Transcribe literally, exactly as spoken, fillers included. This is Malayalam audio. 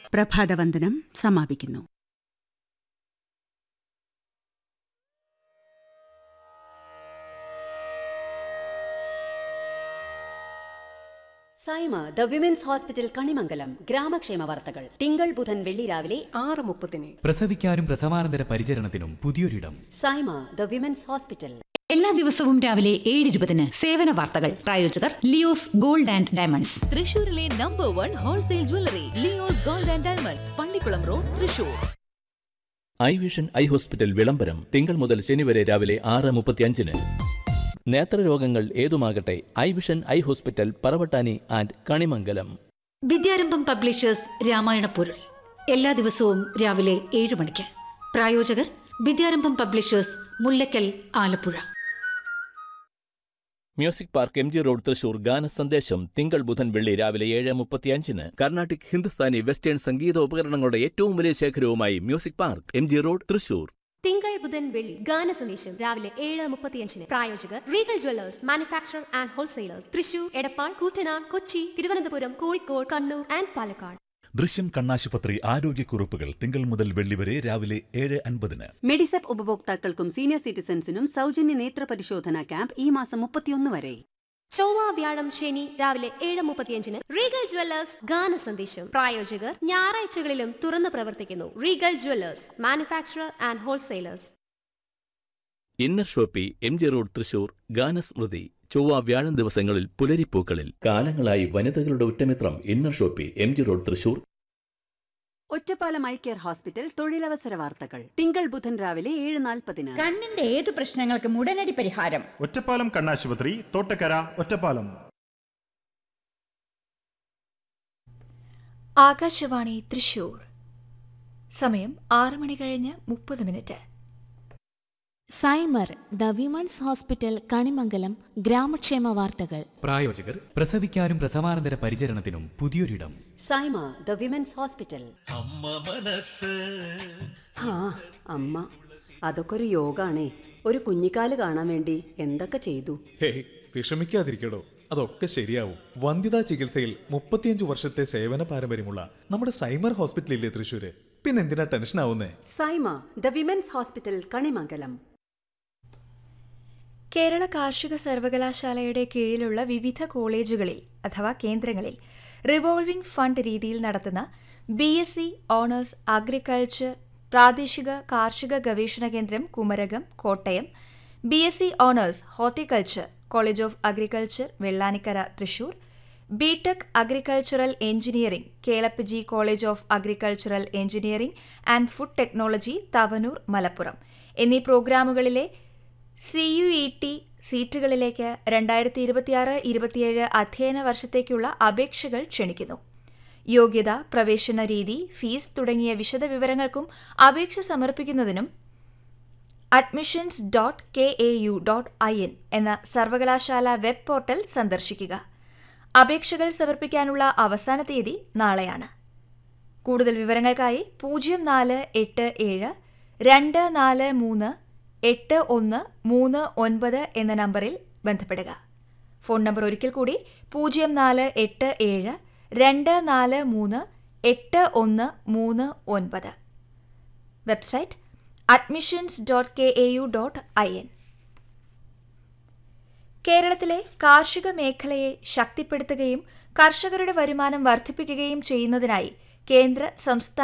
പ്രഭാതവന്ദനം സമാപിക്കുന്നു. Saima the women's hospital Kanimangalam ഗ്രാമക്ഷേമ വാർത്തകൾ തിങ്കൾ ബുധൻ വെള്ളി രാവിലെ ആറ് മുപ്പതിന്. പ്രസവിക്കാനും പ്രസവാനന്തര പരിചരണത്തിനും പുതിയൊരിടം. Saima the women's hospital. എല്ലാ ദിവസവും രാവിലെ ഏഴ് ഇരുപതിന് സേവന വാർത്തകൾ. പ്രായോജകർ ലിയോസ് ഗോൾഡ് ആൻഡ് ഡയമണ്ട്സ്. തൃശൂരിലെ number one wholesale jewellery Leo's gold and diamonds, Pallikkulam road, Thrissur. I vision eye hospital വിളംബരം തിങ്കൾ മുതൽ ശനി വരെ രാവിലെ ആറ് മുപ്പത്തിയഞ്ചിന്. നേത്രരോഗങ്ങൾ ഏതുമാകട്ടെ, I vision eye hospital, Paravattani and Kanimangalam. Vidyarambham publishers Ramayana പൊരുൾ എല്ലാ ദിവസവും രാവിലെ ഏഴ് മണിക്ക്. പ്രായോജകർ വിദ്യാരംഭം publishers, Mullakkal, Alappuzha. Music park M G road, Thrissur. ഗാന സന്ദേശം തിങ്കൾ ബുധൻ വെള്ളി രാവിലെ ഏഴ് മുപ്പത്തിയഞ്ചിന്. കർണാട്ടിക്, ഹിന്ദുസ്ഥാനി, വെസ്റ്റേൺ സംഗീത ഉപകരണങ്ങളുടെ ഏറ്റവും വലിയ ശേഖരവുമായി music park M G road, Thrissur. തിങ്കൾ ബുധൻ വെള്ളി ഗാന സന്ദേശം രാവിലെ ഏഴ് മുപ്പത്തിയഞ്ചിന്. പ്രായോജകർ Regal Jewellers, manufacture and wholesalers, Thrissur, Edappal, Koottanad, Kochi, Thiruvananthapuram, Kozhikode, Kannur and Palakkad. ദൃശ്യം കണ്ണാശുപത്രി ആരോഗ്യക്കുറിപ്പുകൾ തിങ്കൾ മുതൽ വെള്ളി വരെ രാവിലെ ഏഴ് അൻപതിന്. മെഡിസെപ് ഉപഭോക്താക്കൾക്കും സീനിയർ സിറ്റിസൺസിനും സൗജന്യ നേത്ര പരിശോധനാ ക്യാമ്പ് ഈ മാസം മുപ്പത്തിയൊന്ന് വരെ. ചൊവ്വ, വ്യാഴം, ശനി രാവിലെ ഏഴ് മുപ്പത്തിയഞ്ചിന് റീഗൽ ജ്വല്ലേഴ്സ് ഗാന സന്ദേശം. പ്രായോജകർ ഞായറാഴ്ചകളിലും തുറന്നു പ്രവർത്തിക്കുന്നു. Regal Jewellers, manufacturer and wholesalers. Inner Shopee M G road, Thrissur. ഗാനസ്മൃതി ചൊവ്വ വ്യാഴം ദിവസങ്ങളിൽ പുലരിപ്പൂക്കളിൽ. കാലങ്ങളായി വനിതകളുടെ ഉറ്റമിത്രം inner Shopee M G road, Thrissur. Ottapalam eye care hospital തൊഴിലവസര വാർത്തകൾ തിങ്കൾ ബുധൻ രാവിലെ ഏഴ് നാൽപ്പതിന്. കണ്ണിന്റെ ഏത് പ്രശ്നങ്ങൾക്കും ഉടനടി പരിഹാരം. ഒറ്റപ്പാലം കണ്ണാശുപത്രി, തോട്ടക്കര, ഒറ്റപ്പാലം. ആകാശവാണി തൃശൂർ. സമയം ആറ് മണി കഴിഞ്ഞ് മുപ്പത് minute. സൈമർ the women's hospital Kanimangalam ഗ്രാമക്ഷേമ വാർത്തകൾ. പ്രായോജകർ പ്രസവിക്കാനും പ്രസവാനന്തര പരിചരണത്തിനും പുതിയൊരിടം. Saima the women's hospital. ആ അമ്മ, അതൊക്കെ ഒരു യോഗാണേ. ഒരു കുഞ്ഞിക്കാല് കാണാൻ വേണ്ടി എന്തൊക്കെ ചെയ്തു. ഹേയ്, വിഷമിക്കാതിരിക്കടോ, അതൊക്കെ ശരിയാവും. വന്ധ്യതാ ചികിത്സയിൽ മുപ്പത്തിയഞ്ചു വർഷത്തെ സേവന പാരമ്പര്യമുള്ള നമ്മുടെ സൈമർ ഹോസ്പിറ്റലില്ലേ തൃശ്ശൂര്. പിന്നെന്തിനാ ടെൻഷൻ ആവുന്നേ? Saima the women's hospital Kanimangalam. Kerala കാർഷിക സർവകലാശാലയുടെ കീഴിലുള്ള വിവിധ കോളേജുകളിൽ അഥവാ കേന്ദ്രങ്ങളിൽ റിവോൾവിംഗ് ഫണ്ട് രീതിയിൽ നടത്തുന്ന B S C honours agriculture പ്രാദേശിക കാർഷിക ഗവേഷണ കേന്ദ്രം Kumarakom, Kottayam, B S C honours horticulture college of agriculture Vellanikkara, Thrissur, B tech agricultural engineering Kelappaji college of agricultural engineering and food technology Thavanur, Malappuram എന്നീ പ്രോഗ്രാമുകളിലെ സി യു ഇ ടി സീറ്റുകളിലേക്ക് രണ്ടായിരത്തി ഇരുപത്തിയാറ് ഇരുപത്തിയേഴ് അധ്യയന വർഷത്തേക്കുള്ള അപേക്ഷകൾ ക്ഷണിക്കുന്നു. യോഗ്യത, പ്രവേശന രീതി, ഫീസ് തുടങ്ങിയ വിശദവിവരങ്ങൾക്കും അപേക്ഷ സമർപ്പിക്കുന്നതിനും admissions dot K A U dot I N എന്ന സർവകലാശാല വെബ് പോർട്ടൽ സന്ദർശിക്കുക. അപേക്ഷകൾ സമർപ്പിക്കാനുള്ള അവസാന തീയതി നാളെയാണ്. കൂടുതൽ വിവരങ്ങൾക്കായി പൂജ്യം നാല് എട്ട് ഏഴ് രണ്ട് നാല് മൂന്ന് എട്ട് ഒന്ന് മൂന്ന് ഒൻപത് എന്ന നമ്പറിൽ ബന്ധപ്പെടുക. ഫോൺ നമ്പർ ഒരിക്കൽ കൂടി പൂജ്യം നാല് എട്ട് ഏഴ് രണ്ട് നാല് മൂന്ന് എട്ട് ഒന്ന് മൂന്ന് ഒൻപത്. Website admissions dot K A U dot I N. കേരളത്തിലെ കാർഷിക മേഖലയെ ശക്തിപ്പെടുത്തുകയും കർഷകരുടെ വരുമാനം വർദ്ധിപ്പിക്കുകയും ചെയ്യുന്നതിനായി കേന്ദ്ര സംസ്ഥാന